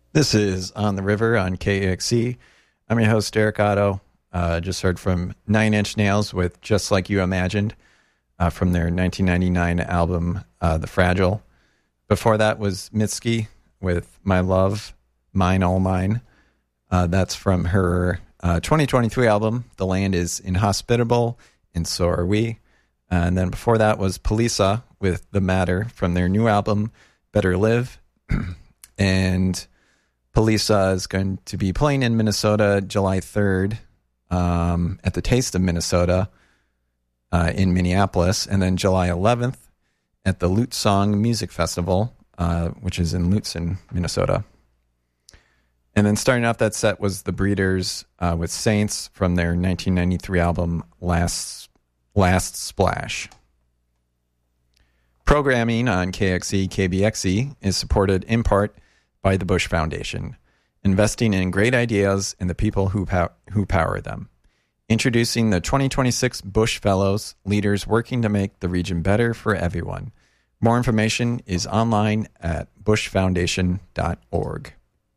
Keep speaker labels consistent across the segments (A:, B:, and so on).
A: This is On the River on KXC. I'm your host, Derek Otto. Just heard from Nine Inch Nails with Just Like You Imagined from their 1999 album, The Fragile. Before that was Mitski with My Love, Mine All Mine. That's from her 2023 album, The Land is Inhospitable, and So Are We. And then before that was Polisa with The Matter from their new album, Better Live. And Polisa is going to be playing in Minnesota July 3rd at the Taste of Minnesota in Minneapolis, and then July 11th at the Lute Song Music Festival, which is in Lutsen, Minnesota. And then starting off that set was The Breeders with Saints from their 1993 album Last Splash. Programming on KXE KBXE is supported in part by the Bush Foundation, investing in great ideas and the people who power them. Introducing the 2026 Bush Fellows, leaders working to make the region better for everyone. More information is online at bushfoundation.org.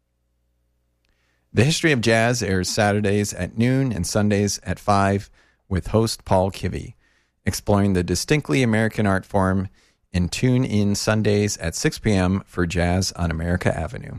A: The History of Jazz airs Saturdays at noon and Sundays at 5 with host Paul Kivy, exploring the distinctly American art form, and tune in Sundays at 6 p.m. for Jazz on America Avenue.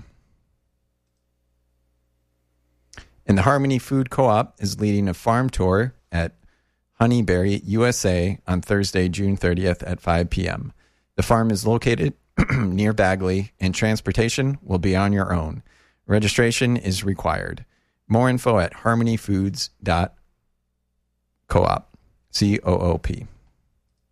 A: And the Harmony Food Co-op is leading a farm tour at Honeyberry, USA on Thursday, June 30th at 5 p.m. The farm is located near Bagley, and transportation will be on your own. Registration is required. More info at harmonyfoods.coop. COOP.